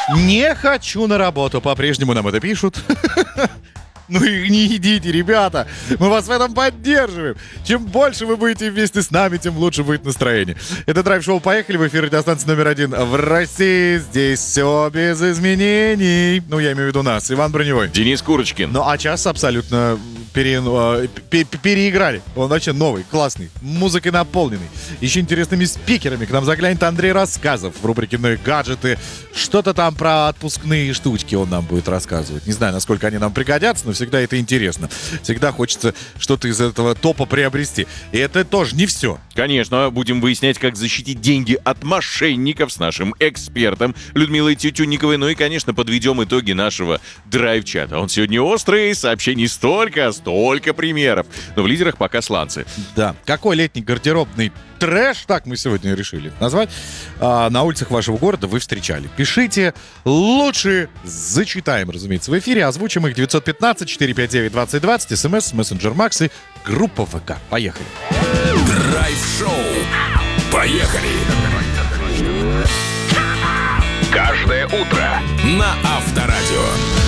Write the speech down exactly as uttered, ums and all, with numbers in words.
Не хочу на работу, по-прежнему нам это пишут. Ну и не идите, ребята. Мы вас в этом поддерживаем. Чем больше вы будете вместе с нами, тем лучше будет настроение. Это драйв-шоу «Поехали». В эфире радиостанция номер один в России. Здесь все без изменений. Ну, я имею в виду нас. Иван Броневой. Денис Курочкин. Ну, а час абсолютно пере, пере, переиграли. Он вообще новый, классный, музыкой наполненный. Еще интересными спикерами. К нам заглянет Андрей Рассказов в рубрике «Ну и гаджеты». Что-то там про отпускные штучки он нам будет рассказывать. Не знаю, насколько они нам пригодятся, но всегда это интересно. Всегда хочется что-то из этого топа приобрести. И это тоже не все. Конечно, будем выяснять, как защитить деньги от мошенников с нашим экспертом Людмилой Тютюнниковой. Ну и, конечно, подведем итоги нашего драйв-чата. Он сегодня острый, сообщений столько, столько примеров. Но в лидерах пока сланцы. Да. Какой летний гардеробный трэш, так мы сегодня решили назвать, а, на улицах вашего города вы встречали? Пишите, лучше зачитаем, разумеется, в эфире, озвучим их девятьсот пятнадцать четыреста пятьдесят девять двадцать двадцать, смс, мессенджер Макс и группа ВК. Поехали. Драйв-шоу. Поехали. Каждое утро на Авторадио.